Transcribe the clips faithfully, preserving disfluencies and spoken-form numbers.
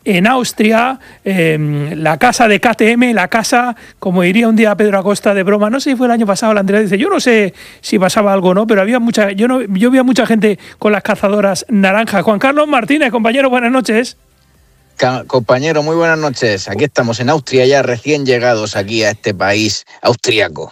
en Austria, eh, la casa de K T M, la casa, como diría un día Pedro Acosta de broma, no sé si fue el año pasado, la Andrea dice, yo no sé si pasaba algo o no, pero había mucha, yo no, yo vi a mucha gente con las cazadoras naranjas. Juan Carlos Martínez, compañero, buenas noches. Compañero, muy buenas noches. Aquí estamos en Austria, ya recién llegados aquí a este país austriaco.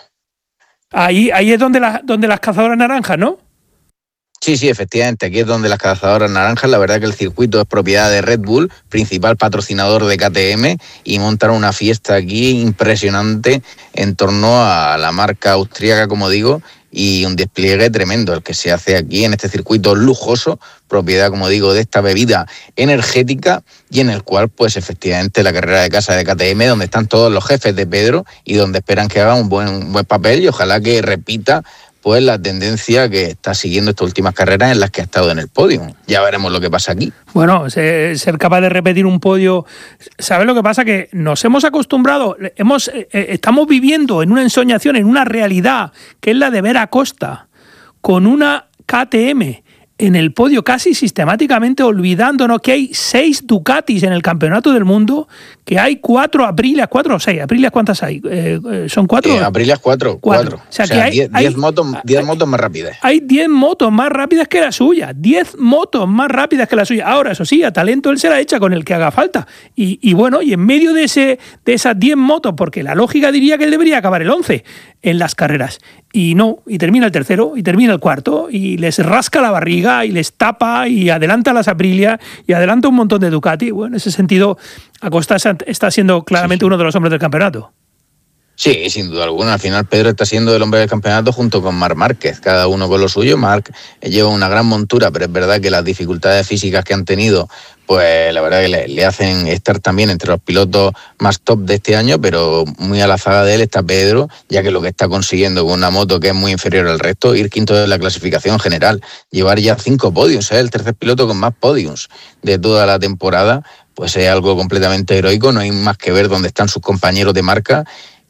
Ahí, ahí es donde, la, donde las cazadoras naranjas, ¿no? Sí, sí, efectivamente, aquí es donde las cazadoras naranjas, la verdad que el circuito es propiedad de Red Bull, principal patrocinador de K T M, y montaron una fiesta aquí impresionante en torno a la marca austríaca, como digo, y un despliegue tremendo el que se hace aquí en este circuito lujoso, propiedad, como digo, de esta bebida energética, y en el cual, pues efectivamente, la carrera de casa de K T M, donde están todos los jefes de Pedro y donde esperan que haga un buen, un buen papel y ojalá que repita pues la tendencia que está siguiendo estas últimas carreras en las que ha estado en el podio. Ya veremos lo que pasa aquí. Bueno, ser capaz de repetir un podio, ¿sabes lo que pasa? Que nos hemos acostumbrado, hemos, eh, estamos viviendo en una ensoñación, en una realidad, que es la de ver a Costa con una K T M en el podio casi sistemáticamente, olvidándonos que hay seis Ducatis en el campeonato del mundo, que hay cuatro Aprilias, cuatro o seis. ¿Aprilias cuántas hay? Eh, ¿Son cuatro? Eh, Aprilias cuatro, cuatro. cuatro. O sea, o sea que hay diez, diez, motos, diez motos más rápidas. Hay diez motos más rápidas que la suya. diez motos más rápidas que la suya. Ahora, eso sí, a talento él se la echa con el que haga falta. Y, y bueno, y en medio de, ese, de esas diez motos, porque la lógica diría que él debería acabar el once en las carreras. Y no, y termina el tercero, y termina el cuarto, y les rasca la barriga, y les tapa, y adelanta las Aprilia, y adelanta un montón de Ducati. Bueno, en ese sentido, Acosta está siendo claramente sí, sí. uno de los hombres del campeonato. Sí, sin duda alguna. Al final Pedro está siendo el hombre del campeonato junto con Marc Márquez, cada uno con lo suyo. Marc lleva una gran montura, pero es verdad que las dificultades físicas que han tenido, pues la verdad que le, le hacen estar también entre los pilotos más top de este año, pero muy a la zaga de él está Pedro, ya que lo que está consiguiendo con una moto que es muy inferior al resto, ir quinto de la clasificación general, llevar ya cinco podiums, ¿eh? El tercer piloto con más podiums de toda la temporada, pues es algo completamente heroico. No hay más que ver dónde están sus compañeros de marca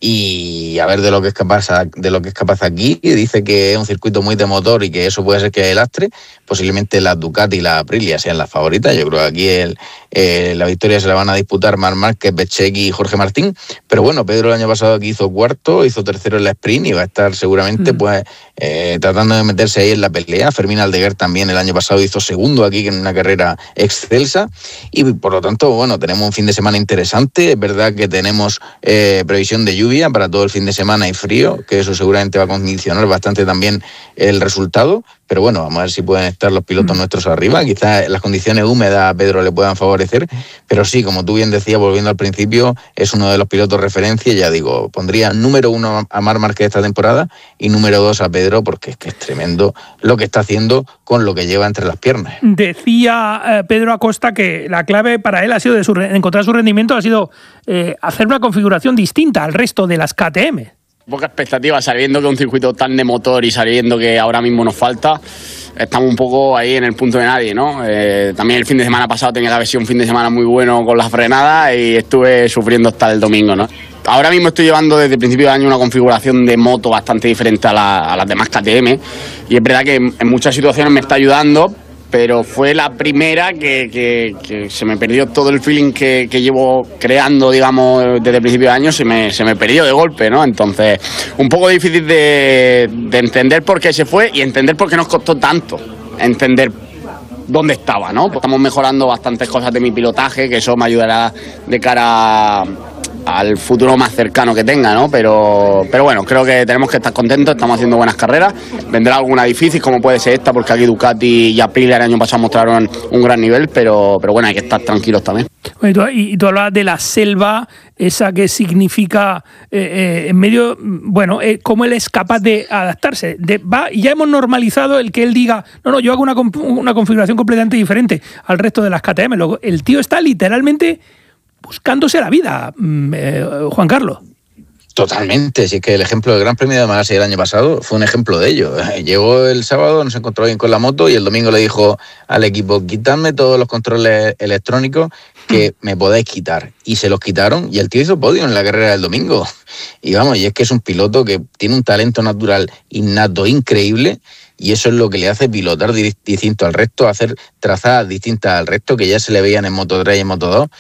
y a ver de lo que es capaz de lo que es capaz aquí. Y dice que es un circuito muy de motor y que eso puede ser que el lastre. Posiblemente las Ducati y las Aprilia sean las favoritas. Yo creo que aquí el, eh, la victoria se la van a disputar Marc Márquez, Bezzecchi y Jorge Martín. Pero bueno, Pedro el año pasado aquí hizo cuarto, hizo tercero en la sprint y va a estar seguramente mm. pues eh, tratando de meterse ahí en la pelea. Fermín Aldeguer también el año pasado hizo segundo aquí en una carrera excelsa. Y por lo tanto, bueno, tenemos un fin de semana interesante. Es verdad que tenemos eh, previsión de lluvia para todo el fin de semana y frío, que eso seguramente va a condicionar bastante también el resultado, pero bueno, vamos a ver si pueden estar los pilotos nuestros arriba. Quizás las condiciones húmedas a Pedro le puedan favorecer, pero sí, como tú bien decías, volviendo al principio, es uno de los pilotos referencia. Ya digo, pondría número uno a Marc Márquez esta temporada y número dos a Pedro, porque es que es tremendo lo que está haciendo con lo que lleva entre las piernas. Decía eh, Pedro Acosta que la clave para él ha sido de su, encontrar su rendimiento, ha sido eh, hacer una configuración distinta al resto de las K T M. Poca expectativa, sabiendo que es un circuito tan de motor y sabiendo que ahora mismo nos falta, estamos un poco ahí en el punto de nadie, ¿no? Eh, también el fin de semana pasado tenía que haber sido un fin de semana muy bueno con las frenadas y estuve sufriendo hasta el domingo, ¿no? Ahora mismo estoy llevando desde el principio de año una configuración de moto bastante diferente a, la, a las demás K T M y es verdad que en, en muchas situaciones me está ayudando, pero fue la primera que, que, que se me perdió todo el feeling que, que llevo creando, digamos, desde el principio de año, se me, se me perdió de golpe, ¿no? Entonces, un poco difícil de, de entender por qué se fue y entender por qué nos costó tanto entender dónde estaba, ¿no? Pues estamos mejorando bastantes cosas de mi pilotaje, que eso me ayudará de cara a, al futuro más cercano que tenga, ¿no? Pero, pero bueno, creo que tenemos que estar contentos, estamos haciendo buenas carreras. Vendrá alguna difícil, como puede ser esta, porque aquí Ducati y Aprilia el año pasado mostraron un gran nivel, pero, pero bueno, hay que estar tranquilos también. Y tú, y tú hablabas de la selva, esa que significa eh, eh, en medio, bueno, eh, cómo él es capaz de adaptarse. De, va, y ya hemos normalizado el que él diga, no, no, yo hago una, una configuración completamente diferente al resto de las K T M. Luego, el tío está literalmente buscándose la vida, eh, Juan Carlos. Totalmente, si es que el ejemplo del Gran Premio de Malasia el año pasado fue un ejemplo de ello. Llegó el sábado, no se encontró bien con la moto y el domingo le dijo al equipo, quitadme todos los controles electrónicos que me podáis quitar. Y se los quitaron y el tío hizo podio en la carrera del domingo. Y vamos, y es que es un piloto que tiene un talento natural innato increíble y eso es lo que le hace pilotar distinto al resto, hacer trazadas distintas al resto, que ya se le veían en Moto tres y en Moto dos,